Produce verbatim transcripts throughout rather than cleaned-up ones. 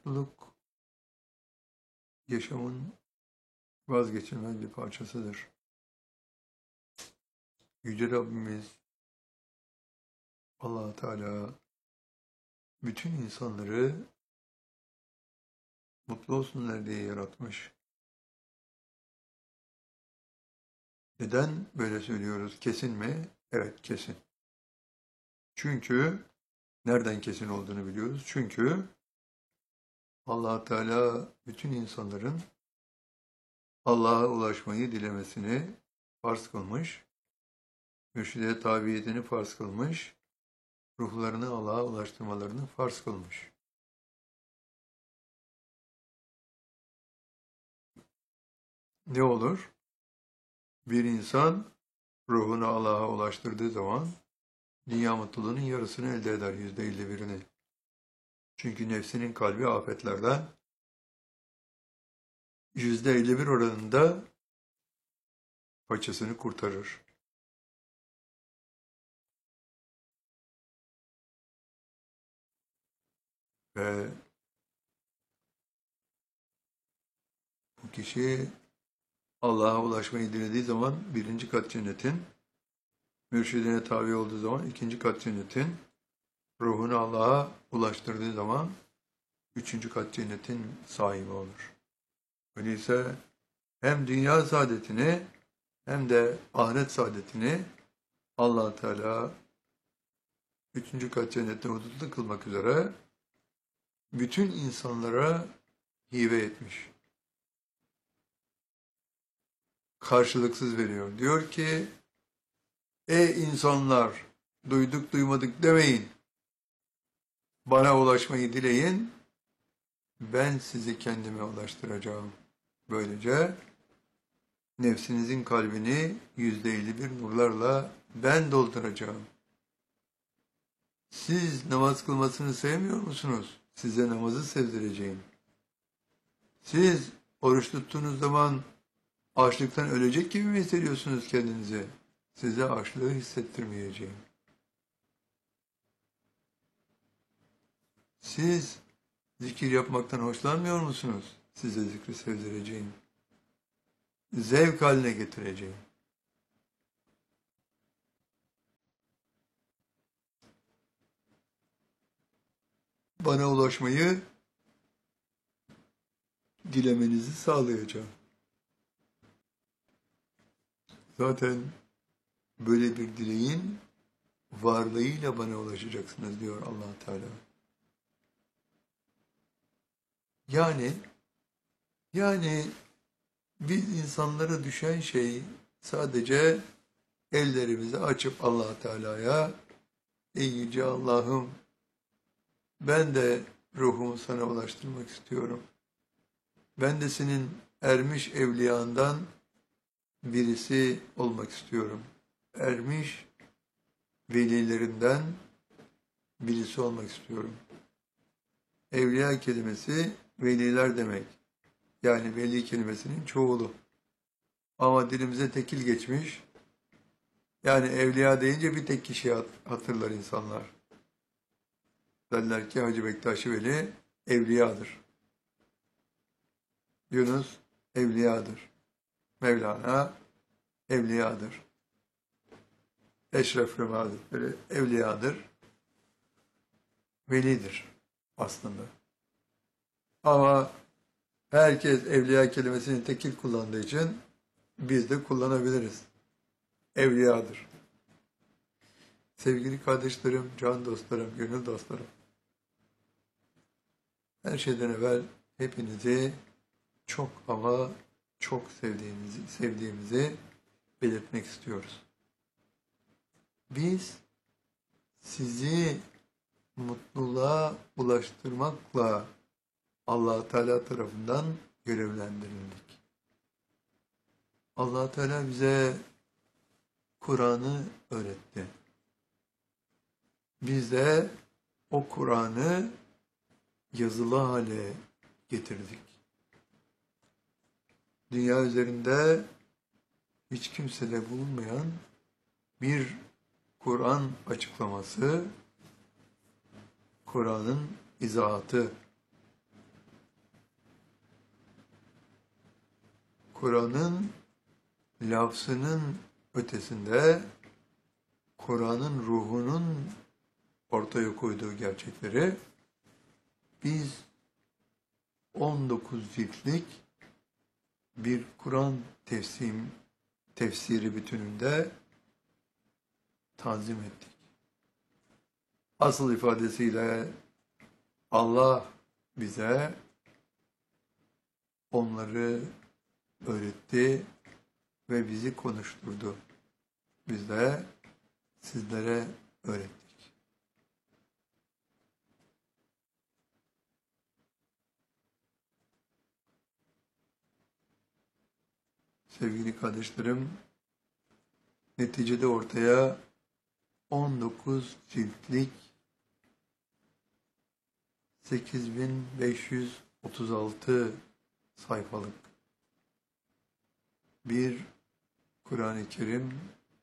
Mutluluk yaşamın vazgeçilmez bir parçasıdır. Yüce Rabbimiz Allah Teala bütün insanları mutlu olsunlar diye yaratmış. Neden böyle söylüyoruz? Kesin mi? Evet, kesin. Çünkü nereden kesin olduğunu biliyoruz. Çünkü Allah Teala bütün insanların Allah'a ulaşmayı dilemesini farz kılmış, mürşide tabiyetini farz kılmış, ruhlarını Allah'a ulaştırmalarını farz kılmış. Ne olur? Bir insan ruhunu Allah'a ulaştırdığı zaman dünya mutluluğunun yarısını elde eder, yüzde elli birini. Çünkü nefsinin kalbi afetlerden yüzde elli bir oranında paçasını kurtarır. Ve bu kişi Allah'a ulaşmayı dilediği zaman birinci kat cennetin, mürşidine tabi olduğu zaman ikinci kat cennetin, ruhunu Allah'a ulaştırdığı zaman üçüncü kat cennetin sahibi olur. Öyleyse hem dünya saadetini hem de ahiret saadetini Allah Teala üçüncü kat cennette hudutlu kılmak üzere bütün insanlara hibe etmiş. Karşılıksız veriyor. Diyor ki, ey insanlar, duyduk duymadık demeyin. Bana ulaşmayı dileyin, ben sizi kendime ulaştıracağım. Böylece nefsinizin kalbini yüzde elli bir nurlarla ben dolduracağım. Siz namaz kılmasını sevmiyor musunuz? Size namazı sevdireceğim. Siz oruç tuttuğunuz zaman açlıktan ölecek gibi mi hissediyorsunuz kendinizi? Size açlığı hissettirmeyeceğim. Siz zikir yapmaktan hoşlanmıyor musunuz? Size zikri sevdireceğim. Zevk haline getireceğim. Bana ulaşmayı dilemenizi sağlayacağım. Zaten böyle bir dileğin varlığıyla bana ulaşacaksınız diyor Allah Teala. Yani yani biz insanlara düşen şey sadece ellerimizi açıp Allah Teala'ya, ey yüce Allah'ım, ben de ruhumu sana ulaştırmak istiyorum. Ben de senin ermiş evliyandan birisi olmak istiyorum. Ermiş velilerinden birisi olmak istiyorum. Evliya kelimesi veliler demek. Yani veli kelimesinin çoğulu. Ama dilimize tekil geçmiş. Yani evliya deyince bir tek kişiyi hatırlar insanlar. Derler ki Hacı Bektaş Veli evliyadır. Yunus evliyadır. Mevlana evliyadır. Eşref Rıma Hazretleri evliyadır. Velidir aslında. Ama herkes evliya kelimesini tekil kullandığı için biz de kullanabiliriz. Evliyadır. Sevgili kardeşlerim, can dostlarım, gönül dostlarım. Her şeyden evvel hepinizi çok ama çok sevdiğimizi, sevdiğimizi belirtmek istiyoruz. Biz sizi mutluluğa ulaştırmakla Allah Teala tarafından görevlendirildik. Allah Teala bize Kur'an'ı öğretti. Biz de o Kur'an'ı yazılı hale getirdik. Dünya üzerinde hiç kimsede bulunmayan bir Kur'an açıklaması, Kur'an'ın izahatı, Kur'an'ın lafzının ötesinde Kur'an'ın ruhunun ortaya koyduğu gerçekleri biz on dokuz ciltlik bir Kur'an tefsim, tefsiri bütününde tanzim ettik. Asıl ifadesiyle Allah bize onları öğretti ve bizi konuşturdu. Biz de sizlere öğrettik. Sevgili kardeşlerim, neticede ortaya on dokuz ciltlik sekiz bin beş yüz otuz altı sayfalık bir Kur'an-ı Kerim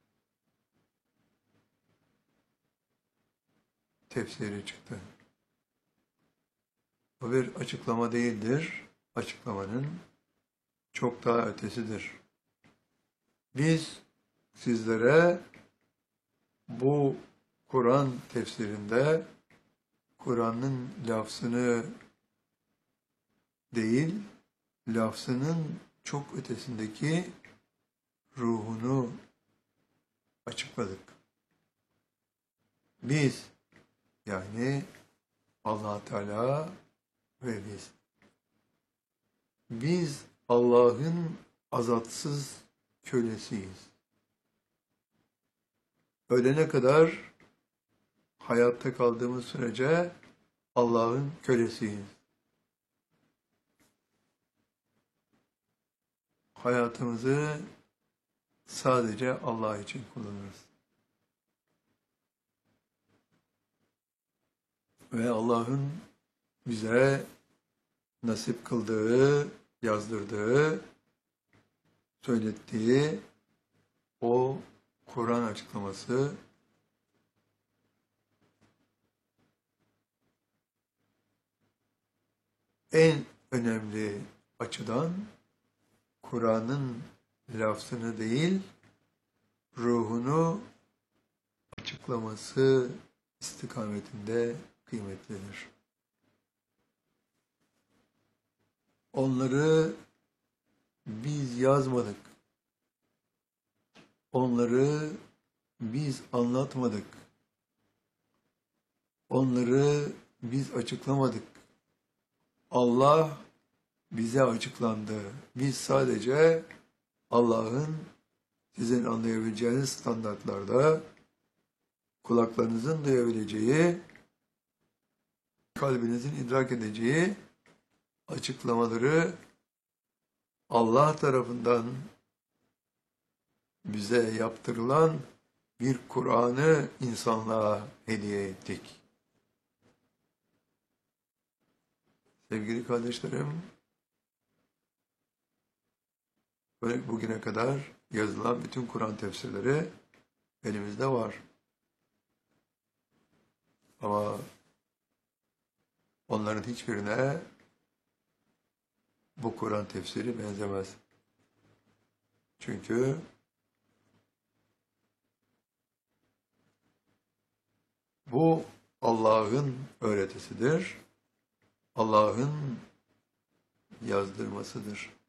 tefsiri çıktı. Bu bir açıklama değildir. Açıklamanın çok daha ötesidir. Biz sizlere bu Kur'an tefsirinde Kur'an'ın lafzını değil, lafzının çok ötesindeki ruhunu açıkladık. Biz, yani Allah Teala ve biz. Biz Allah'ın azatsız kölesiyiz. Ölene kadar hayatta kaldığımız sürece Allah'ın kölesiyiz. Hayatımızı sadece Allah için kullanırız. Ve Allah'ın bize nasip kıldığı, yazdırdığı, söylettiği o Kur'an açıklaması en önemli açıdan Kur'an'ın lafzını değil, ruhunu açıklaması istikametinde kıymetlidir. Onları biz yazmadık. Onları biz anlatmadık. Onları biz açıklamadık. Allah bize açıklandı. Biz sadece Allah'ın sizin anlayabileceğiniz standartlarda kulaklarınızın duyabileceği, kalbinizin idrak edeceği açıklamaları Allah tarafından bize yaptırılan bir Kur'an'ı insanlığa hediye ettik. Sevgili kardeşlerim, böyle bugüne kadar yazılan bütün Kur'an tefsirleri elimizde var. Ama onların hiçbirine bu Kur'an tefsiri benzemez. Çünkü bu Allah'ın öğretisidir. Allah'ın yazdırmasıdır.